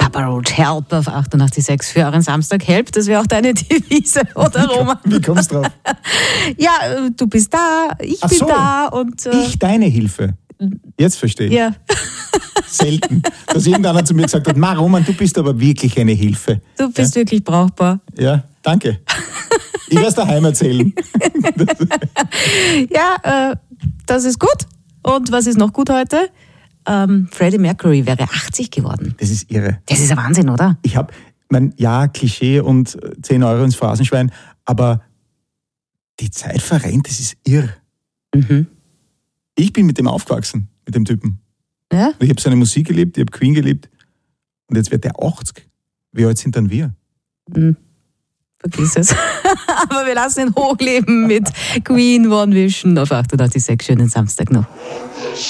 Papa Roach, Help auf 88,6 für euren Samstag. Help, das wäre auch deine Devise, oder Roman? Wie kommst du drauf? Ja, du bist da, ich bin da und... Ich deine Hilfe. Jetzt verstehe ich. Ja. Selten, dass irgendeiner zu mir gesagt hat, Roman, du bist aber wirklich eine Hilfe. Du bist wirklich brauchbar. Ja, danke. Ich werde es daheim erzählen. Ja, das ist gut. Und was ist noch gut heute? Freddie Mercury wäre 80 geworden. Das ist irre. Das ist ein Wahnsinn, oder? Ich habe, Klischee und 10 Euro ins Phrasenschwein, aber die Zeit verrennt, das ist irre. Mhm. Ich bin mit dem aufgewachsen, mit dem Typen. Ja? Ich habe seine Musik geliebt, ich habe Queen geliebt und jetzt wird der 80. Wie alt sind dann wir? Vergiss es. Aber wir lassen ihn hochleben mit Queen One Vision auf 88,6. Schönen Samstag noch.